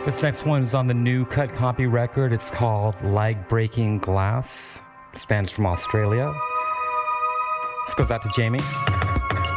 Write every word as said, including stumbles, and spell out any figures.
This next one is on the new Cut Copy record. It's called Like Breaking Glass. This band's from Australia. This goes out to Jamie.